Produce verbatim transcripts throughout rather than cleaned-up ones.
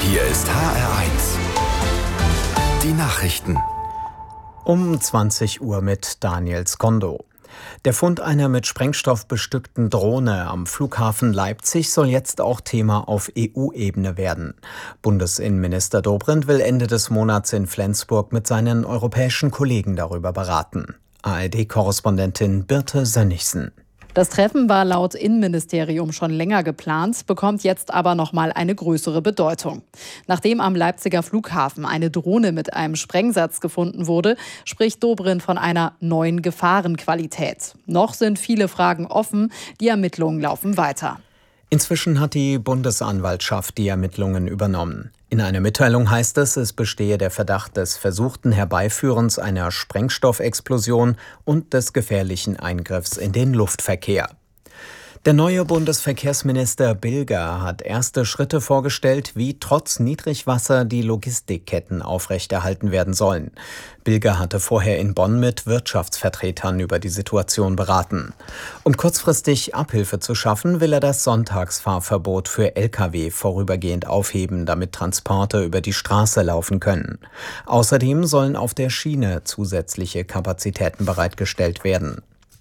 Hier ist H R eins. Die Nachrichten. Um zwanzig Uhr mit Daniel Skondo. Der Fund einer mit Sprengstoff bestückten Drohne am Flughafen Leipzig soll jetzt auch Thema auf E U-Ebene werden. Bundesinnenminister Dobrindt will Ende des Monats in Flensburg mit seinen europäischen Kollegen darüber beraten. A R D-Korrespondentin Birte Sönnigsen. Das Treffen war laut Innenministerium schon länger geplant, bekommt jetzt aber noch mal eine größere Bedeutung. Nachdem am Leipziger Flughafen eine Drohne mit einem Sprengsatz gefunden wurde, spricht Dobrindt von einer neuen Gefahrenqualität. Noch sind viele Fragen offen, die Ermittlungen laufen weiter. Inzwischen hat die Bundesanwaltschaft die Ermittlungen übernommen. In einer Mitteilung heißt es, es bestehe der Verdacht des versuchten Herbeiführens einer Sprengstoffexplosion und des gefährlichen Eingriffs in den Luftverkehr. Der neue Bundesverkehrsminister Bilger hat erste Schritte vorgestellt, wie trotz Niedrigwasser die Logistikketten aufrechterhalten werden sollen. Bilger hatte vorher in Bonn mit Wirtschaftsvertretern über die Situation beraten. Um kurzfristig Abhilfe zu schaffen, will er das Sonntagsfahrverbot für L K W vorübergehend aufheben, damit Transporte über die Straße laufen können. Außerdem sollen auf der Schiene zusätzliche Kapazitäten bereitgestellt werden.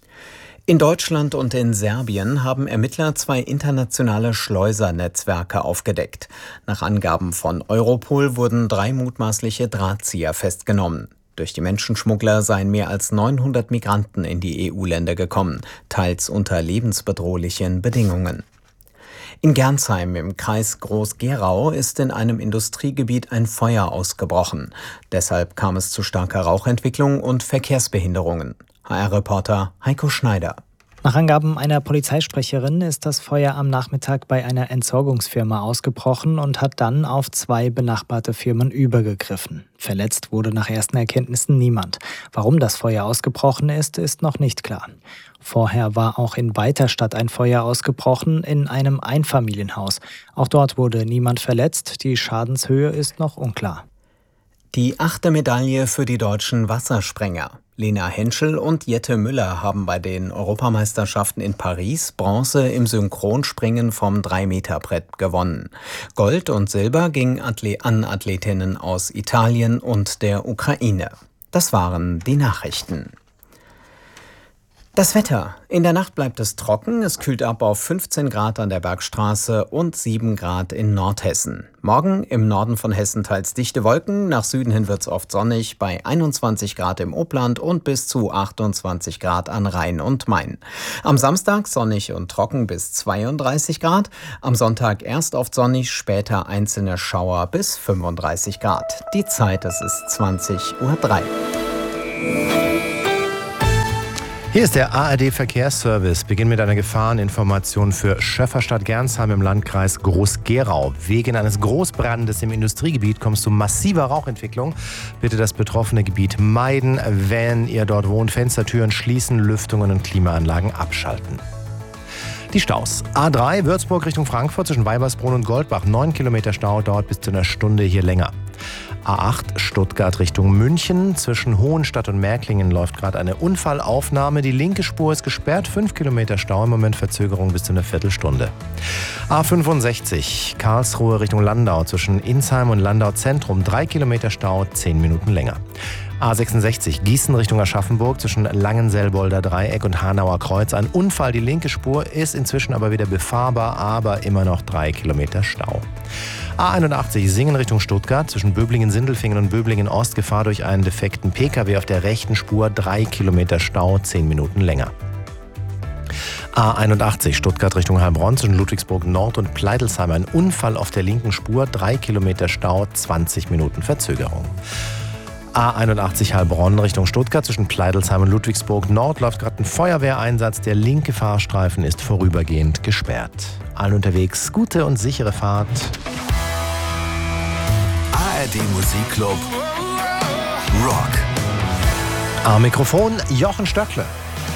In Deutschland und in Serbien haben Ermittler zwei internationale Schleusernetzwerke aufgedeckt. Nach Angaben von Europol wurden drei mutmaßliche Drahtzieher festgenommen. Durch die Menschenschmuggler seien mehr als neunhundert Migranten in die E U-Länder gekommen, teils unter lebensbedrohlichen Bedingungen. In Gernsheim im Kreis Groß-Gerau ist in einem Industriegebiet ein Feuer ausgebrochen. Deshalb kam es zu starker Rauchentwicklung und Verkehrsbehinderungen. H R-Reporter Heiko Schneider. Nach Angaben einer Polizeisprecherin ist das Feuer am Nachmittag bei einer Entsorgungsfirma ausgebrochen und hat dann auf zwei benachbarte Firmen übergegriffen. Verletzt wurde nach ersten Erkenntnissen niemand. Warum das Feuer ausgebrochen ist, ist noch nicht klar. Vorher war auch in Weiterstadt ein Feuer ausgebrochen in einem Einfamilienhaus. Auch dort wurde niemand verletzt. Die Schadenshöhe ist noch unklar. Die achte Medaille für die deutschen Wassersprenger. Lena Henschel und Jette Müller haben bei den Europameisterschaften in Paris Bronze im Synchronspringen vom drei Meter Brett gewonnen. Gold und Silber ging an Athletinnen aus Italien und der Ukraine. Das waren die Nachrichten. Das Wetter. In der Nacht bleibt es trocken, es kühlt ab auf fünfzehn Grad an der Bergstraße und sieben Grad in Nordhessen. Morgen im Norden von Hessen teils dichte Wolken, nach Süden hin wird es oft sonnig, bei einundzwanzig Grad im Upland und bis zu achtundzwanzig Grad an Rhein und Main. Am Samstag sonnig und trocken bis zweiunddreißig Grad, am Sonntag erst oft sonnig, später einzelne Schauer bis fünfunddreißig Grad. Die Zeit, es ist zwanzig Uhr drei. Hier ist der A R D-Verkehrsservice. Beginn mit einer Gefahreninformation für Schöfferstadt Gernsheim im Landkreis Groß-Gerau. Wegen eines Großbrandes im Industriegebiet kommt es zu massiver Rauchentwicklung. Bitte das betroffene Gebiet meiden, wenn ihr dort wohnt. Fenstertüren schließen, Lüftungen und Klimaanlagen abschalten. Die Staus. A drei Würzburg Richtung Frankfurt zwischen Weibersbrunn und Goldbach. neun Kilometer Stau, dauert bis zu einer Stunde hier länger. A acht Stuttgart Richtung München. Zwischen Hohenstadt und Märklingen läuft gerade eine Unfallaufnahme. Die linke Spur ist gesperrt. fünf Kilometer Stau, im Moment Verzögerung bis zu einer Viertelstunde. A fünfundsechzig Karlsruhe Richtung Landau. Zwischen Insheim und Landau Zentrum. drei Kilometer Stau, zehn Minuten länger. A sechsundsechzig Gießen Richtung Aschaffenburg zwischen Langenselbolder Dreieck und Hanauer Kreuz. Ein Unfall, die linke Spur ist inzwischen aber wieder befahrbar, aber immer noch drei Kilometer Stau. A einundachtzig Singen Richtung Stuttgart zwischen Böblingen-Sindelfingen und Böblingen-Ost. Gefahr durch einen defekten P K W auf der rechten Spur. drei Kilometer Stau, zehn Minuten länger. A einundachtzig Stuttgart Richtung Heilbronn zwischen Ludwigsburg Nord und Pleidelsheim. Ein Unfall auf der linken Spur. drei Kilometer Stau, zwanzig Minuten Verzögerung. A einundachtzig Heilbronn Richtung Stuttgart zwischen Pleidelsheim und Ludwigsburg Nord läuft gerade ein Feuerwehreinsatz. Der linke Fahrstreifen ist vorübergehend gesperrt. Allen unterwegs gute und sichere Fahrt. A R D Musikclub Rock. Am Mikrofon Jochen Stöckle.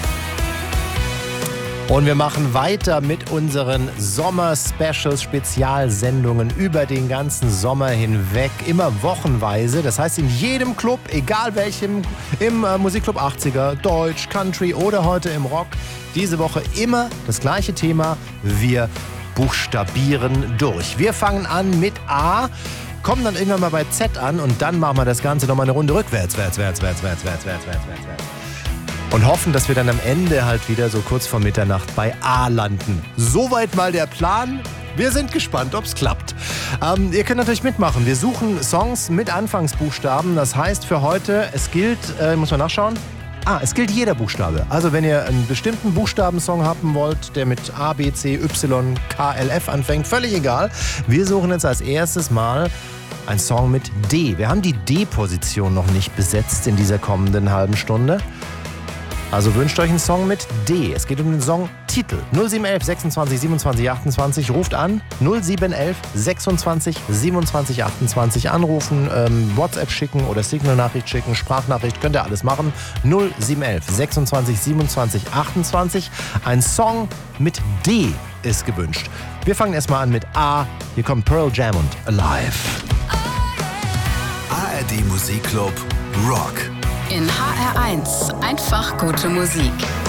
Und wir machen weiter mit unseren Sommer-Specials, Spezialsendungen über den ganzen Sommer hinweg, immer wochenweise. Das heißt, in jedem Club, egal welchem, im äh, Musikclub achtziger, Deutsch, Country oder heute im Rock, diese Woche immer das gleiche Thema. Wir buchstabieren durch. Wir fangen an mit A, kommen dann irgendwann mal bei Z an und dann machen wir das Ganze nochmal eine Runde rückwärts, wärts, wärts, wärts, wärts, wärts, wärts, wärts, wärts, wärts. Und hoffen, dass wir dann am Ende halt wieder so kurz vor Mitternacht bei A landen. Soweit mal der Plan. Wir sind gespannt, ob es klappt. Ähm, ihr könnt natürlich mitmachen. Wir suchen Songs mit Anfangsbuchstaben. Das heißt für heute, es gilt, äh, muss man nachschauen? Ah, es gilt jeder Buchstabe. Also wenn ihr einen bestimmten Buchstabensong haben wollt, der mit A, B, C, Y, K, L, F anfängt, völlig egal. Wir suchen jetzt als erstes mal einen Song mit D. Wir haben die D-Position noch nicht besetzt in dieser kommenden halben Stunde. Also wünscht euch einen Song mit D. Es geht um den Songtitel. null sieben eins eins sechsundzwanzig siebenundzwanzig achtundzwanzig. Ruft an. null sieben eins eins sechsundzwanzig siebenundzwanzig achtundzwanzig. Anrufen, ähm, WhatsApp schicken oder Signal-Nachricht schicken, Sprachnachricht. Könnt ihr alles machen. null sieben eins eins sechsundzwanzig siebenundzwanzig achtundzwanzig. Ein Song mit D ist gewünscht. Wir fangen erstmal an mit A. Hier kommt Pearl Jam und Alive. A R D Musikclub Rock. In H R eins einfach gute Musik.